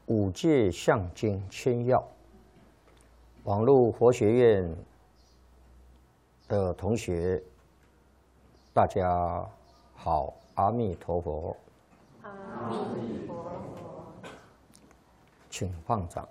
五戒相经千要，网络佛学院的同学，大家好，阿弥陀佛。 阿弥陀佛。 请放掌。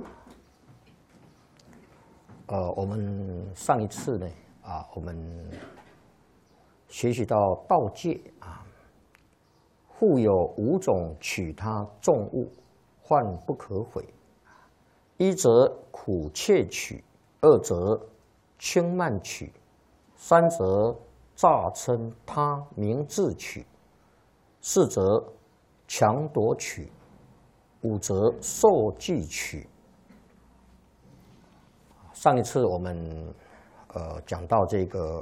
我们上一次呢，我们学习到道戒复有五种取他众物，患不可毁。一则苦切取，二则轻慢取，三则诈称他名字取，四则强夺取，五则受记取。上一次我们讲到这个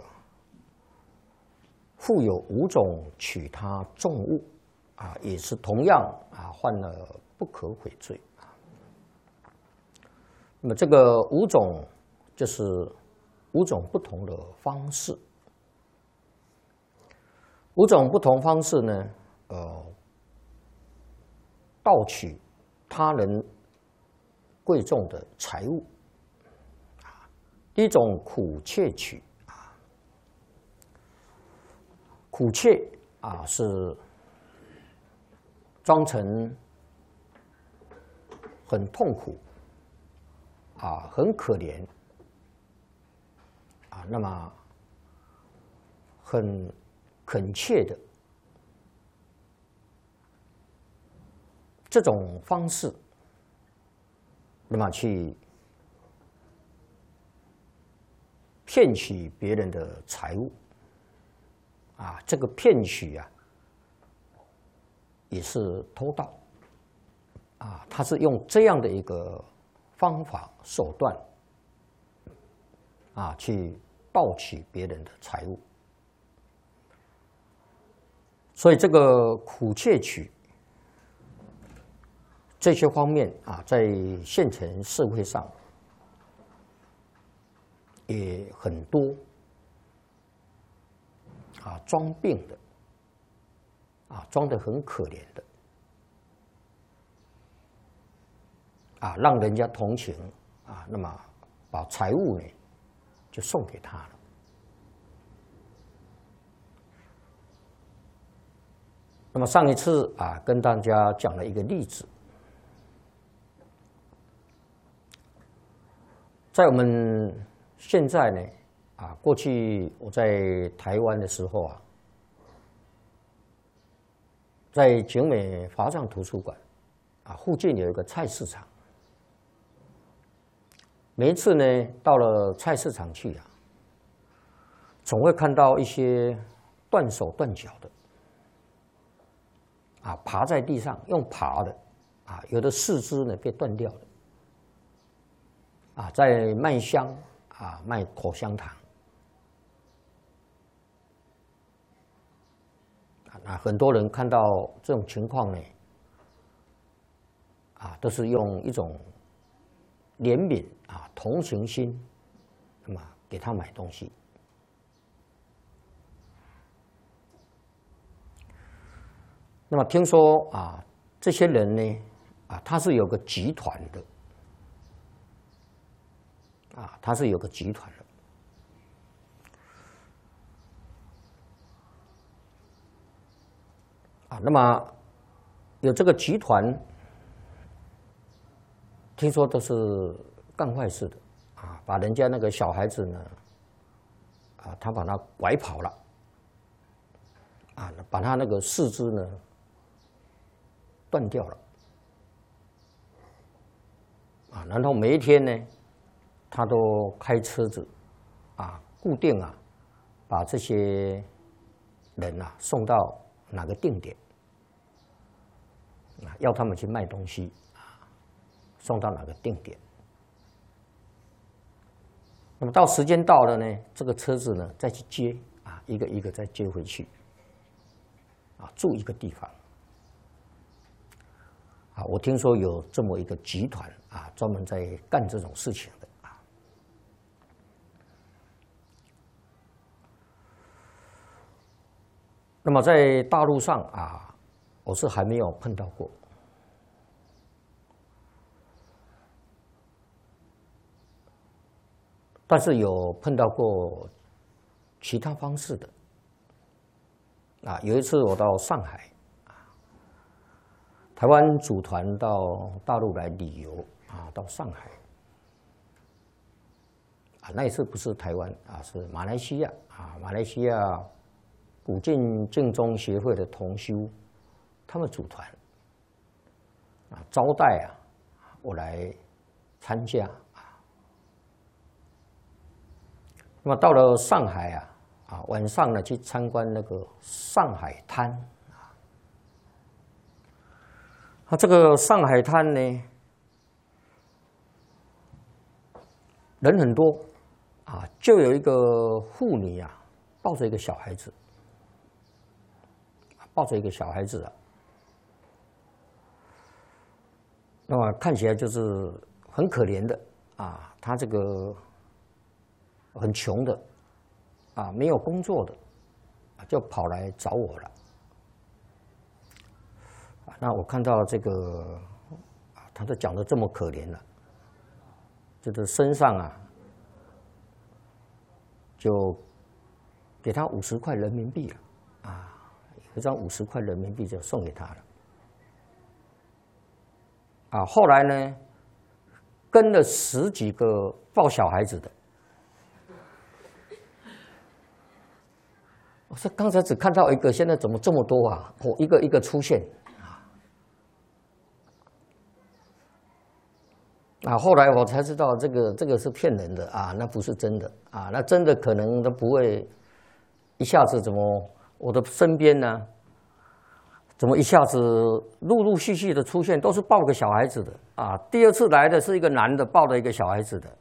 复有五种取他众物也是同样犯了不可悔罪。那么这个五种就是五种不同的方式，五种不同方式呢，盗取他人贵重的财物。第一种苦切取苦切是装成很痛苦很可怜那么很恳切的这种方式，那么去骗取别人的财物这个骗取也是偷盗他是用这样的一个方法手段去盗取别人的财物。所以这个苦切取这些方面在现成社会上也很多装病的装得很可怜的让人家同情那么把财物呢就送给他了。那么上一次跟大家讲了一个例子，在我们现在呢过去我在台湾的时候在景美华藏图书馆附近有一个菜市场。每一次呢到了菜市场去总会看到一些断手断脚的爬在地上用爬的有的四肢呢被断掉了在卖香卖口香糖很多人看到这种情况呢都是用一种怜悯同情心，那么给他买东西。那么听说这些人呢他是有个集团的他是有个集团的那么有这个集团，听说都是干坏事的把人家那个小孩子呢他把他拐跑了把他那个四肢呢断掉了然后每一天呢他都开车子固定把这些人送到哪个定点要他们去卖东西送到哪个定点。那么到时间到了呢，这个车子呢再去接一个一个再接回去住一个地方我听说有这么一个集团专门在干这种事情的那么在大陆上我是还没有碰到过但是有碰到过其他方式的。有一次我到上海，台湾组团到大陆来旅游到上海。那一次不是台湾是马来西亚马来西亚古晋净宗协会的同修，他们组团招待我来参加那么到了上海晚上呢去参观那个上海滩这个上海滩呢人很多就有一个妇女抱着一个小孩子，那么看起来就是很可怜的她这个很穷的没有工作的就跑来找我了那我看到这个她都讲得这么可怜了，就是身上就给他50块人民币了有一张50块人民币就送给他了后来呢跟了10几个抱小孩子的，我说刚才只看到一个，现在怎么这么多一个一个出现后来我才知道这个是骗人的那不是真的那真的可能都不会一下子怎么我的身边呢怎么一下子陆陆续续的出现都是抱个小孩子的第二次来的是一个男的抱了一个小孩子的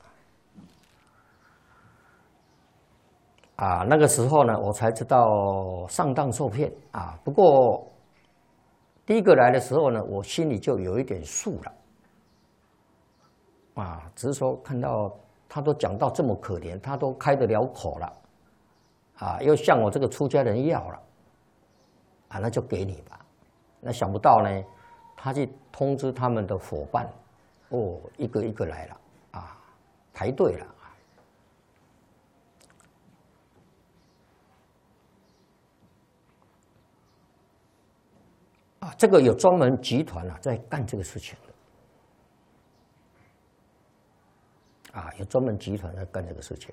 那个时候呢我才知道上当受骗不过第一个来的时候呢我心里就有一点数了只是说看到他都讲到这么可怜，他都开得了口了又向我这个出家人要了那就给你吧。那想不到呢他去通知他们的伙伴一个一个来了排队了这个有专门集团在干这个事情的有专门集团在干这个事情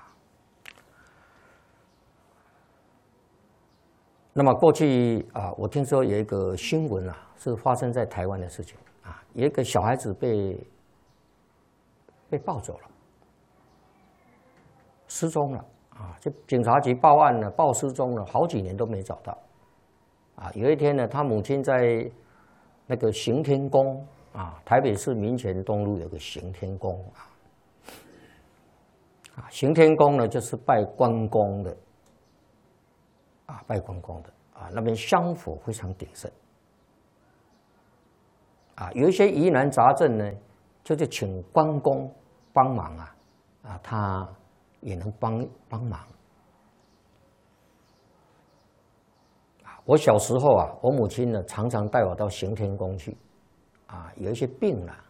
那么过去我听说有一个新闻是发生在台湾的事情有一个小孩子被抱走了，失踪了就警察局报案了，报失踪了，好几年都没找到有一天呢，他母亲在那个行天宫台北市民权东路有个行天宫行天宫呢就是拜关公的拜关公的那边香火非常鼎盛有一些疑难杂症呢就是请关公帮忙他也能帮忙我小时候我母亲呢常常带我到行天宫去有一些病